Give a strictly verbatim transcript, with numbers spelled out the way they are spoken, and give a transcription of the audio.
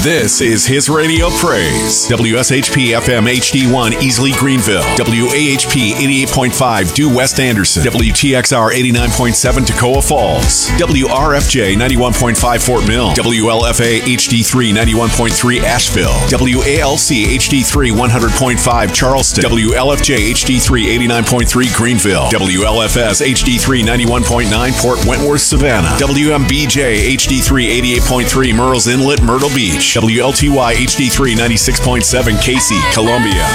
This is His Radio Praise. W S H P F M H D one Easley Greenville. W A H P eighty-eight point five Due West Anderson. W T X R eighty-nine point seven Toccoa Falls. W R F J ninety-one point five Fort Mill. W L F A H D three ninety-one point three Asheville. W A L C H D three one hundred point five Charleston. W L F J H D three eighty-nine point three Greenville. W L F S H D three ninety-one point nine Port Wentworth, Savannah. W M B J H D three eighty-eight point three Murrells Inlet, Myrtle Beach. W L T Y H D three ninety-six point seven Casey, Columbia.